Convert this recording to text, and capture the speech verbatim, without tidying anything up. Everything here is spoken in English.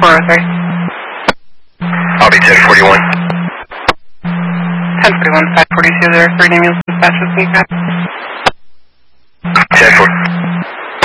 four oh three. I'll be ten forty-one. ten forty-one, five forty-two, there are three ambulance dispatches. ten forty.